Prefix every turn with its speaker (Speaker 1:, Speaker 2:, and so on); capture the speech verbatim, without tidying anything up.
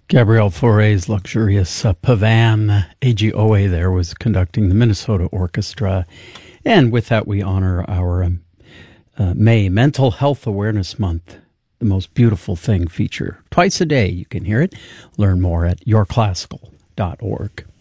Speaker 1: Gabrielle Fauré's luxurious uh, Pavan. A G O A there was conducting the Minnesota Orchestra. And with that, we honor our um, uh, May Mental Health Awareness Month, the Most Beautiful Thing feature. Twice a day you can hear it. Learn more at your classical dot org.